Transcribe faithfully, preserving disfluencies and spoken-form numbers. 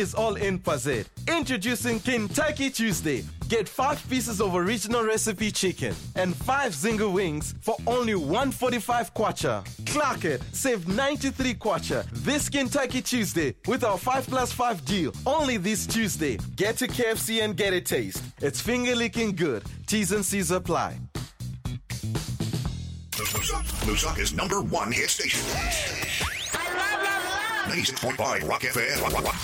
Is all in Pazet. Introducing Kentucky Tuesday. Get five pieces of original recipe chicken and five zinger wings for only one forty-five kwacha. Clock it. Save ninety-three kwacha this Kentucky Tuesday with our five plus five deal. Only this Tuesday. Get to K F C and get a taste. It's finger licking good. T's and C's apply. Lusaka's number one hit station. ninety-six point five Rock F M.